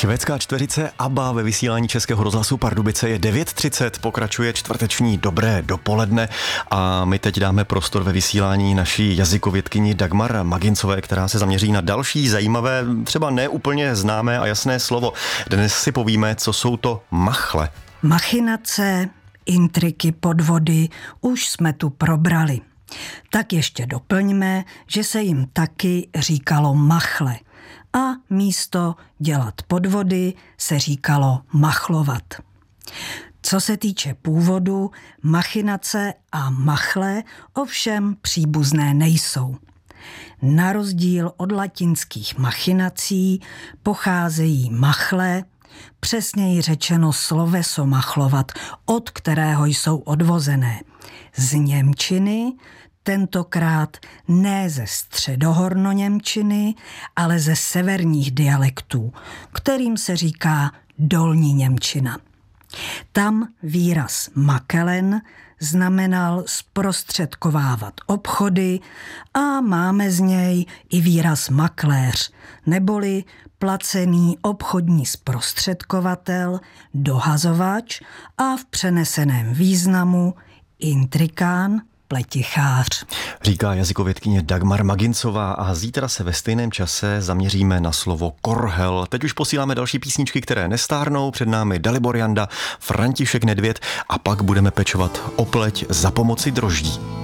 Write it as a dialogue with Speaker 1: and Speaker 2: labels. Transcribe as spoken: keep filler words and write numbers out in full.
Speaker 1: Švédská čtveřice ABBA ve vysílání Českého rozhlasu Pardubice je devět třicet, pokračuje čtvrteční dobré dopoledne a my teď dáme prostor ve vysílání naší jazykovědkyni Dagmar Magincové, která se zaměří na další zajímavé, třeba neúplně známé a jasné slovo. Dnes si povíme, co jsou to machle.
Speaker 2: Machinace, intriky, podvody, už jsme tu probrali. Tak ještě doplňme, že se jim taky říkalo machle. A místo dělat podvody se říkalo machlovat. Co se týče původu, machinace a machle ovšem příbuzné nejsou. Na rozdíl od latinských machinací pocházejí machle, přesněji řečeno sloveso machlovat, od kterého jsou odvozené z němčiny, tentokrát ne ze středohornoněmčiny, ale ze severních dialektů, kterým se říká dolní němčina. Tam výraz makelen znamenal zprostředkovávat obchody a máme z něj i výraz makléř, neboli placený obchodní zprostředkovatel, dohazovač a v přeneseném významu intrikán, pletichář.
Speaker 1: Říká jazykovědkyně Dagmar Magincová a zítra se ve stejném čase zaměříme na slovo korhel. Teď už posíláme další písničky, které nestárnou. Před námi Dalibor Janda, František Nedvěd a pak budeme pečovat o pleť za pomoci droždí.